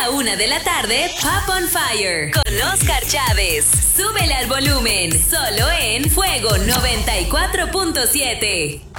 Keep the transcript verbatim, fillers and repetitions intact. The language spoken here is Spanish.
la una de la tarde, Pop on Fire con Oscar Chávez. Súbele al volumen, solo en Fuego noventa y cuatro punto siete.